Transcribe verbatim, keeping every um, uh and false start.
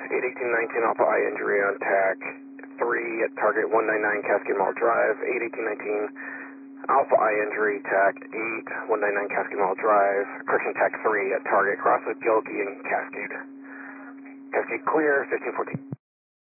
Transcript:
eight eighteen nineteen Alpha I injury on T A C three at target one ninety-nine Cascade Mall Drive. eight eighteen nineteen Alpha I injury, T A C eight, one ninety-nine Cascade Mall Drive. Correction, T A C three at target, cross with Gilkey and Cascade. Cascade clear, fifteen fourteen.